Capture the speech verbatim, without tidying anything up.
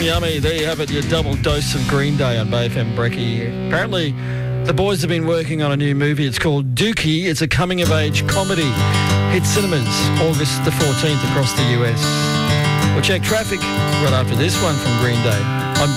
yummy. There you have it, your double dose of Green Day on Bay F M Brekkie. Apparently, the boys have been working on a new movie. It's called Dookie. It's a coming-of-age comedy. Hit cinemas August the fourteenth across the U S. We'll check traffic right after this one from Green Day.